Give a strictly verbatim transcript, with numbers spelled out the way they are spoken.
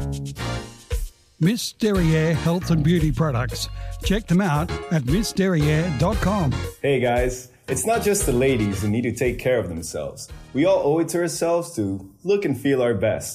Miss Derriere Health and Beauty Products. Check them out at miss derriere dot com. Hey guys, it's not just the ladies who need to take care of themselves. We all owe it to ourselves to look and feel our best.